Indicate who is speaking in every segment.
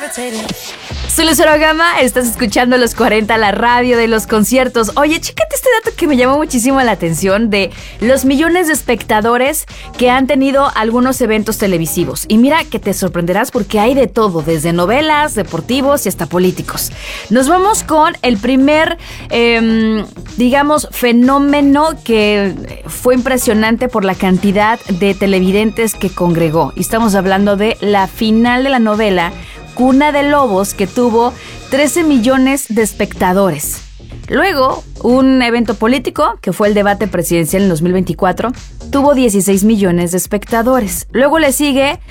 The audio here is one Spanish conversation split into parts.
Speaker 1: Soy Lucero Gama, estás escuchando Los 40, la radio de los conciertos. Oye, chécate este dato que me llamó muchísimo la atención de los millones de espectadores que han tenido algunos eventos televisivos. Y mira que te sorprenderás porque hay de todo, desde novelas, deportivos y hasta políticos. Nos vamos con el primer, fenómeno que fue impresionante por la cantidad de televidentes que congregó. Y estamos hablando de la final de la novela Cuna de Lobos, que tuvo 13 millones de espectadores. Luego, un evento político, que fue el debate presidencial en 2024, tuvo 16 millones de espectadores. Luego le sigue,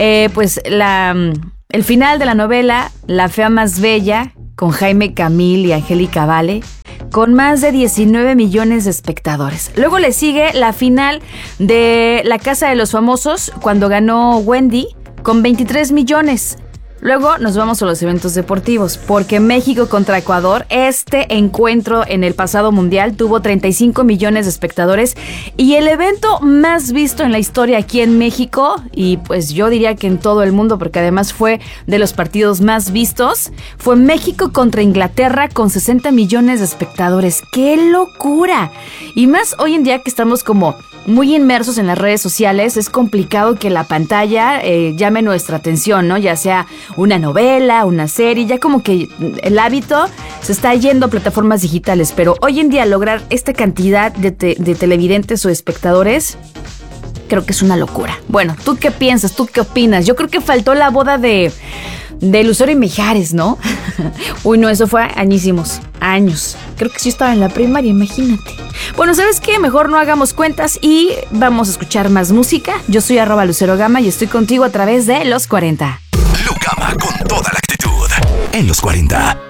Speaker 1: el final de la novela La Fea Más Bella, con Jaime Camil y Angélica Vale, con más de 19 millones de espectadores. Luego le sigue la final de La Casa de los Famosos, cuando ganó Wendy, con 23 millones. Luego nos vamos a los eventos deportivos, porque México contra Ecuador, este encuentro en el pasado mundial tuvo 35 millones de espectadores y el evento más visto en la historia aquí en México, y pues yo diría que en todo el mundo, porque además fue de los partidos más vistos, fue México contra Inglaterra con 60 millones de espectadores. ¡Qué locura! Y más hoy en día que estamos como muy inmersos en las redes sociales, es complicado que la pantalla llame nuestra atención, ¿no? Ya sea una novela, una serie, ya como que el hábito se está yendo a plataformas digitales, pero hoy en día lograr esta cantidad de televidentes o espectadores, creo que es una locura. Bueno, ¿tú qué piensas? ¿Tú qué opinas? Yo creo que faltó la boda de Lucero y Mijares, ¿no? Uy, no, eso fue añísimos, años. Creo que sí estaba en la primaria, imagínate. Bueno, ¿sabes qué? Mejor no hagamos cuentas y vamos a escuchar más música. Yo soy @LuceroGama y estoy contigo a través de Los 40.
Speaker 2: Lu Gama con toda la actitud en Los 40.